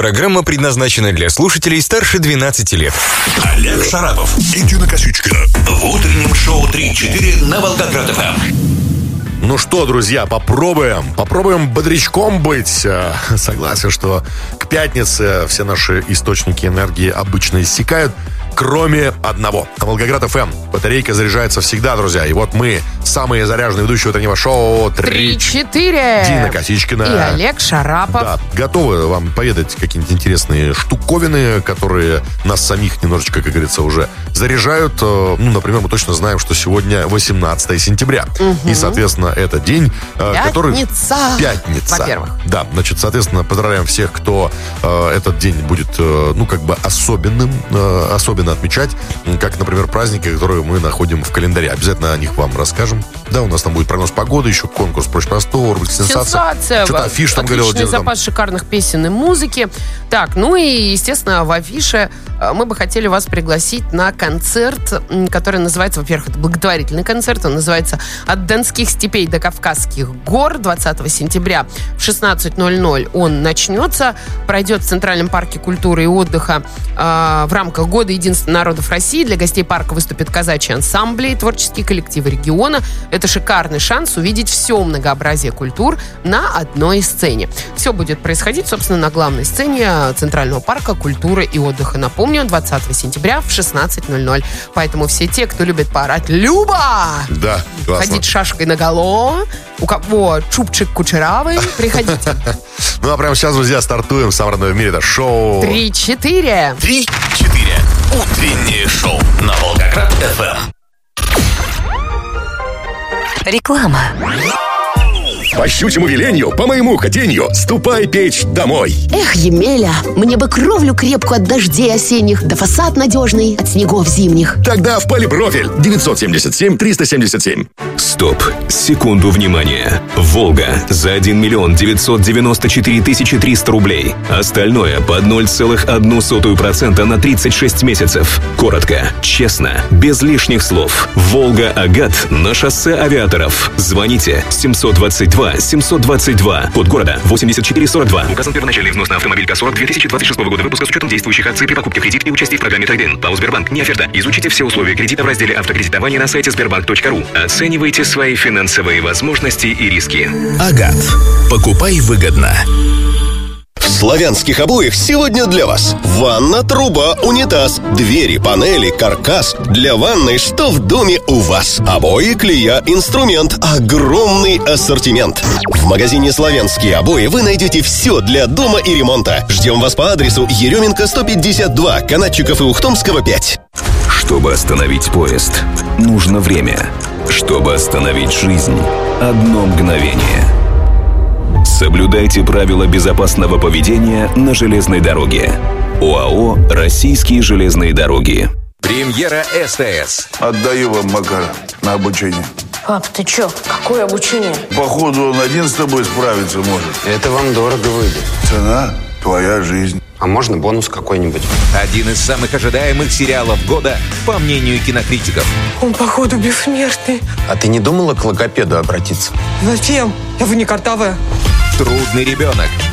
Программа предназначена для слушателей старше 12 лет. Олег Шарапов и Дина Косичкина в утреннем шоу 3-4 на Волгоград-ФМ. Ну что, друзья, попробуем бодрячком быть. Согласен, что к пятнице все наши источники энергии обычно иссякают, кроме одного. Волгоград-ФМ. Батарейка заряжается всегда, друзья. И вот мы, самые заряженные ведущие утреннего шоу 3-4. Дина Косичкина и Олег Шарапов. Да, готовы вам поведать какие-нибудь интересные штуковины, которые нас самих немножечко, как говорится, уже заряжают. Ну, например, мы точно знаем, что сегодня 18 сентября. И, соответственно, это день, который... Пятница. Во-первых. Да, значит, соответственно, поздравляем всех, кто этот день будет, ну, как бы особенным, особенно отмечать, как, например, праздники, которые мы находим в календаре. Обязательно о них вам расскажем. Да, у нас там будет прогноз погоды, еще конкурс «Проще простого», рубрика «Сенсация». Что-то афиш там говорил. Отличный запас шикарных песен и музыки. Так, ну и, естественно, в афише мы бы хотели вас пригласить на концерт, который называется, во-первых, это благотворительный концерт, он называется «От Донских степей до Кавказских гор». 20 сентября в 16:00 он начнется, пройдет в Центральном парке культуры и отдыха в рамках Года единства народов России. Для гостей парка выступят казачьи ансамбли и творческие коллективы региона. Это шикарный шанс увидеть все многообразие культур на одной сцене. Все будет происходить, собственно, на главной сцене Центрального парка культуры и отдыха. Напомню, 20 сентября в 16:00. Поэтому все те, кто любит поорать «Люба!», да, классно, ходить шашкой наголо, у кого чубчик кучерявый, приходите. Ну а прямо сейчас, друзья, стартуем. Самое родное в мире — это шоу 3-4. 3-4. Утреннее шоу на Волгоград-ФМ. Реклама. По щучьему велению, по моему хотению, ступай печь домой. Эх, Емеля, мне бы кровлю крепкую от дождей осенних, да фасад надежный от снегов зимних. Тогда в Полипрофиль 977-377. Стоп. Секунду внимания. «Волга» за 1 994 300 рублей. Остальное под 0,01% на 36 месяцев. Коротко, честно, без лишних слов. «Волга-Агат» на шоссе Авиаторов. Звоните 722-722. Код города 8442. Указан первоначальный взнос на автомобиль КА-40 2026 года выпуска с учетом действующих акций при покупке в кредит и участии в программе «Трейд-ин». ПАО «Сбербанк». Не оферта. Изучите все условия кредита в разделе «Автокредитование» на сайте sberbank.ru. Оценивайте свои финансовые возможности и риски. Агат. Покупай выгодно. В славянских обоях сегодня для вас ванна, труба, унитаз, двери, панели, каркас. Для ванной что в доме у вас? Обои, клея, инструмент. Огромный ассортимент. В магазине «Славянские обои» вы найдете все для дома и ремонта. Ждем вас по адресу Еременко 152, Канатчиков и Ухтомского 5. Чтобы остановить поезд, нужно время. Чтобы остановить жизнь, одно мгновение. Соблюдайте правила безопасного поведения на железной дороге. ОАО «Российские железные дороги». Премьера СТС. Отдаю вам Макара на обучение. Пап, ты чё? Какое обучение? Походу, он один с тобой справиться может. Это вам дорого выйдет. Цена – твоя жизнь. А можно бонус какой-нибудь? Один из самых ожидаемых сериалов года, по мнению кинокритиков. Он, походу, бессмертный. А ты не думала к логопеду обратиться? Зачем? Я вы не картавая. Трудный ребенок.